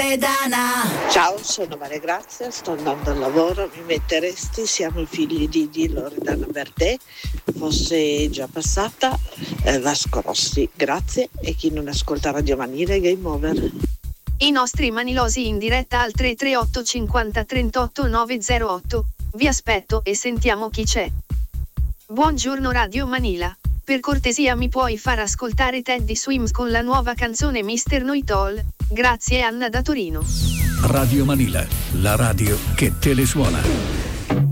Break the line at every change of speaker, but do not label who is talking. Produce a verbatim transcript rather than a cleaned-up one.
Loredana.
Ciao, sono Maria Grazia, sto andando al lavoro, mi metteresti Siamo i figli di, di Loredana Bertè, fosse già passata, eh, Vasco Rossi, grazie, e chi non ascolta Radio Manile, game over.
I nostri manilosi in diretta al tre tre otto cinquanta trentotto novecentotto, vi aspetto e sentiamo chi c'è. Buongiorno Radio Manila, per cortesia mi puoi far ascoltare Teddy Swims con la nuova canzone mister Know-It-All? Grazie Anna da Torino.
Radio Manila, la radio che te le suona.